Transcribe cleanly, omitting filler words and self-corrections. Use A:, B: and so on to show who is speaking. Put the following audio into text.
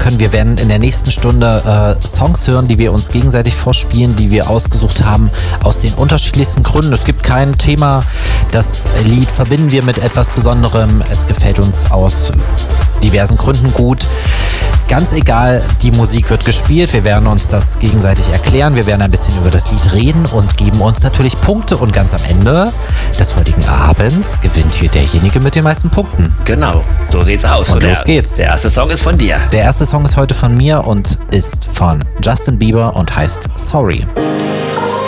A: können. Wir werden in der nächsten Stunde Songs hören, die wir uns gegenseitig vorspielen, die wir ausgesucht haben aus den unterschiedlichsten Gründen. Es gibt kein Thema. Das Lied verbinden wir mit etwas Besonderem. Es gefällt uns aus diversen Gründen gut. Ganz egal, die Musik wird gespielt. Wir werden uns das gegenseitig erklären. Wir werden ein bisschen über das Lied reden und geben uns natürlich Punkte. Und ganz am Ende des heutigen Abends gewinnt hier derjenige mit den meisten Punkten.
B: Genau, so sieht's aus.
A: Und los geht's.
B: Der erste Song ist von dir.
A: Der erste Song ist heute von mir und ist von Justin Bieber und heißt Sorry.